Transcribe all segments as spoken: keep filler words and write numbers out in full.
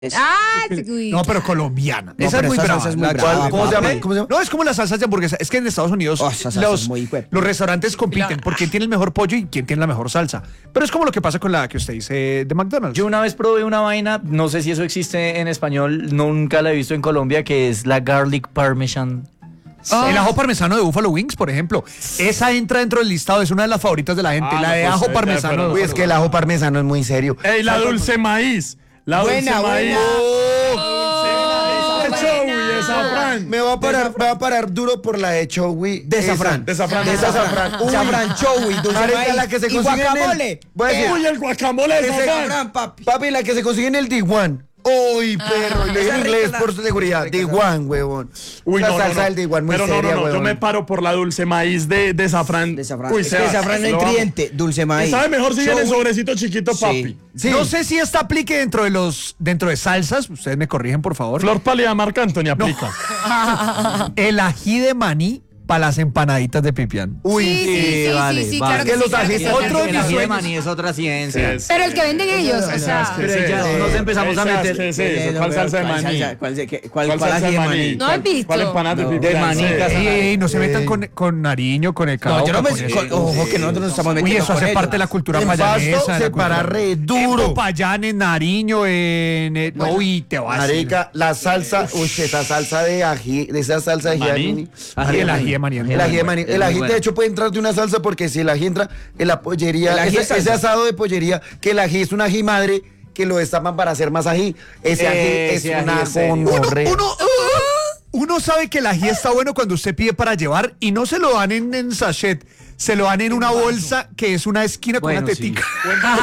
Ah, uy, no, pero colombiana. No, esa pero es muy esa brava. salsa es muy La- brava, ¿cuál- ¿Cómo se papi. llama? ¿Cómo se llama? No, es como las salsas de hamburguesa. Es que en Estados Unidos Oh, esa salsa los, es muy hue- los restaurantes compiten por quién tiene el mejor pollo y quién tiene la mejor salsa. Pero es como lo que pasa con la que usted dice de McDonald's. Yo una vez probé una vaina, no sé si eso existe en español, nunca la he visto en Colombia, que es la garlic parmesan. Oh. El ajo parmesano de Buffalo Wings, por ejemplo. Esa entra dentro del listado, es una de las favoritas de la gente. Ah, la no, de pues, ajo ya, parmesano. pero- de Uy, es Buffalo que el ajo parmesano es muy serio. ¡Ey, la dulce maíz! La Buena, dulce maíz. buena. De Chowi, de Safran. Me voy a parar, me voy a parar duro por la de Chowi. De Esa. Safran. De Safran. De esa Safran. Uy. Safran, chowi, dulce Marica, maíz la que se y consigue en el- guacamole. Voy a decir, Uy, el guacamole de Ese- Safran. Safran, papi. papi, la que se consigue en el D uno. Uy, perro, y le digo esa en rica inglés la- por su seguridad. D uno, huevón. Uy, la no, no, salsa no. del D uno muy Pero no, seria, no, no, yo huevón. me paro por la dulce maíz de, de Safran. De Safran. Uy, Es que Sebas, Safran es lo amo. nutriente, dulce Y maíz. sabe mejor si viene en Chowi. sobrecito chiquito, papi. Sí. No sé si esta aplique dentro de los dentro de salsas. Ustedes me corrigen, por favor. Flor pálida Marc Anthony aplica. El ají de maní para las empanaditas de pipián. Uy, sí, sí, sí, sí, vale, sí, vale. claro que Que sí, los claro que ají- sí. otro Otro de de mis la sueños. maní es otra ciencia. Es- Pero el que venden ellos, o sea... ¿Qué Pero es ya eso? nos empezamos a Esas, meter- ¿qué es Eh, eso? no, ¿Cuál pero salsa de ¿cuál maní? salsa- ¿Cuál, se- qué- cuál, ¿Cuál cuál salsa ají de de maní? maní? No he visto. ¿Cuál empanada de No, pipián? de maní, Sí. casa- Ey, ey, no se metan Eh. con, con Nariño, con el cacao. No, yo no me... con con- eso. Ojo que nosotros nos estamos Uy, metiendo eso con hace ellos. parte de la cultura En payanesa. Pasto de se la cultura- para re En duro. Popayán, en Nariño, en... eh, no, uy, te vas. Marica, la salsa, uy, esa salsa de ají, de esa salsa de ají. ¿Maní? Ají, el ají de maní. El ají de maní. Es El muy ají, bueno. de hecho, puede entrar de una salsa porque si el ají entra en la pollería, El ají ese, es salsa. ese asado de pollería, que el ají es un ají madre que lo destapan para hacer más ají. Ese ají es Ese ají una es serio. Uno, gonorrea. uno, uno sabe que el ají está bueno cuando usted pide para llevar y no se lo dan en, en sachet, se lo dan en una bolsa que es una esquina con Bueno, una sí. tetica.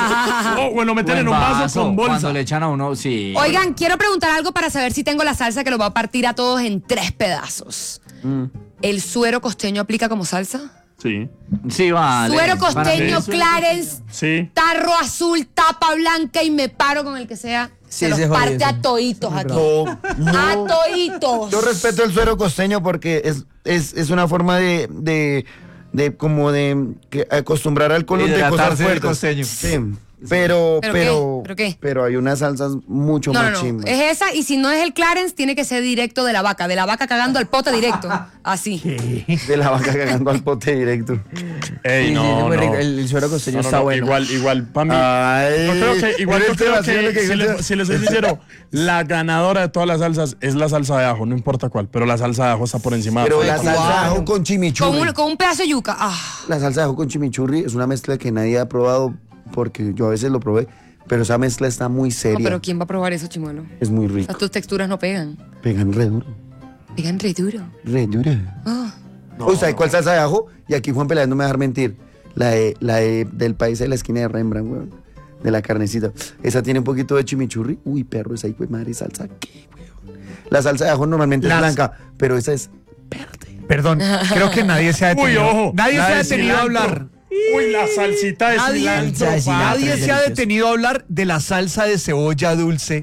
Oh, bueno, meten Buen en un vaso con bolsa. Cuando le echan a uno, sí. Oigan, quiero preguntar algo para saber si tengo la salsa que lo va a partir a todos en tres pedazos. ¿El suero costeño aplica como salsa? Sí. Sí, vale. Suero Para costeño, mí- Clarence, Sí. tarro azul, tapa blanca y me paro con el que sea. Sí, Se los ese es parte jodido, a sí. toditos aquí. No, A no. toditos. Yo respeto el suero costeño porque es, es, es una forma de, de, de como de que acostumbrar al colon de cosas Hidratarse del fuertes. costeño. Sí, pero, ¿Pero pero, qué? ¿Pero qué? pero hay unas salsas mucho No, no, más no. chimbas. Es esa y si no es el Clarence, tiene que ser directo de la vaca. De la vaca cagando al pote directo. Así. De la vaca cagando al pote directo. Ey, Sí, sí, no, es muy no. rico. El, el suero costeño No, no, está no, bueno. Igual, igual, para mí. Ay, Yo creo que, igual mira yo este creo vacío que, lo que si, dice. le, si les soy sincero, la ganadora de todas las salsas es la salsa de ajo, no importa cuál, pero la salsa de ajo está por encima Pero de la todo. salsa de ajo con Con chimichurri. un, con un pedazo de yuca. Ah. La salsa de ajo con chimichurri es una mezcla que nadie ha probado porque yo a veces lo probé, pero esa mezcla está muy No, seria. pero ¿quién va a probar eso, chimuelo? Es muy O sea, rico. tus texturas no pegan. Pegan re duro. Pegan re duro. Re duro. Ah. O sea, ¿cuál salsa de ajo? Y aquí Juan Peláez no me va a dejar mentir. La, de, la de, del país de la esquina de Rembrandt, weón. De la carnecita. Esa tiene un poquito de chimichurri. Uy, perro, esa hijo de madre salsa. ¿Qué, weón? La salsa de ajo normalmente Las- es blanca, pero esa es verde. Perdón, creo que nadie se ha Uy, detenido. ojo. Nadie la se ha de detenido a cilantro. hablar. Uy, la salsita de Nadie, cilantro. de cilantro. nadie es se ha delicioso. detenido a hablar de la salsa de cebolla dulce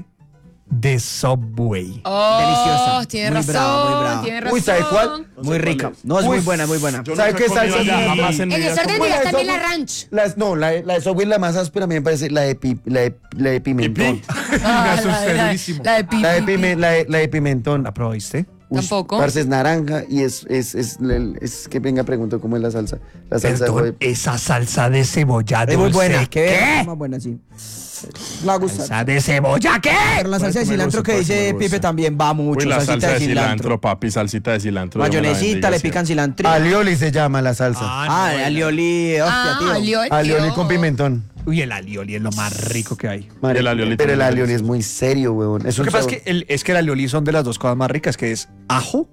de Subway. Oh, Deliciosa. Tiene Muy razón. brava, muy brava. Tiene razón. Uy, ¿sabe cuál? Muy rica. No, es Uy, muy buena, muy buena. Yo ¿Sabe nunca qué he comido salsa ya, es? jamás en mi En vida el orden de Bueno, días eso también la fue- ranch. Las, no, la, de- la de Subway la más áspera a mí me parece la de, pi- la de, la de pimentón. Ah, Me asusté la, la- durísimo. la de pipi. La de, pime- la de, la de pimentón. ¿La probaste? Uy, Tampoco. parce, es naranja y es, es, es, es, es que venga, pregunto cómo es la salsa. La salsa Perdón, de esa salsa de cebolla Es dulce. muy buena. ¿Qué? ¿Qué? Más buena, sí. La gusta. ¿Salsa de cebolla qué? Pero la salsa de Me cilantro gusta, que pues, me dice gusta. Pipe también va mucho. Uy, la salsita salsa de cilantro, papi, salsita de cilantro. Dios me la Mayonesita, bendiga, le sí. pican cilantro. alioli se llama la salsa. Ah, alioli, hostia, Ah, tío. alioli. alioli con pimentón. Uy, el alioli es lo más rico que hay. Marica, el alioli pero el también alioli es es muy serio, weón. Es Lo un que pasa es sabor- que el, es que el alioli son de las dos cosas más ricas, que es ajo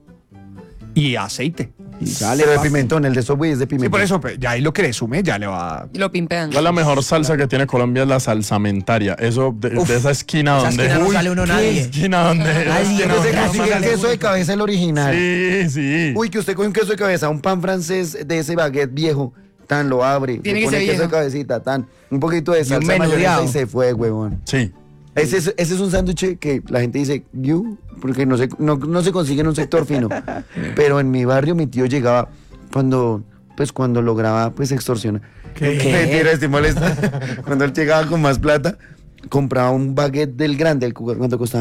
y aceite. Y sale, Pero de papi. pimentón, el de Subway es de Sí, pimentón. por eso, pues, ya ahí lo que le sume ya le va... Y lo pimpean. Igual la mejor salsa que tiene Colombia es la salsamentaria. Eso de, Uf, de esa esquina esa donde. esquina no Uy, sale uno ¿qué nadie. esquina donde. esa Nadie, esquina no Usted donde se no consigue pasa- el queso de cabeza, el original. Sí, sí. Uy, que usted coge un queso de cabeza, un pan francés de ese baguette viejo, tan lo abre, Tiene le que pone ser queso de viejo. cabecita, tan, un poquito de un salsa mayonesa menudeado. y se fue, huevón. Sí. Ese es, ese es un sándwich que la gente dice, you, porque no se, no, no se consigue en un sector fino. Pero en mi barrio mi tío llegaba cuando, pues cuando lograba, pues extorsionar. ¿Qué? Mentira, estoy molesta. Cuando él llegaba con más plata, compraba un baguette del grande, el cu- cuando costaba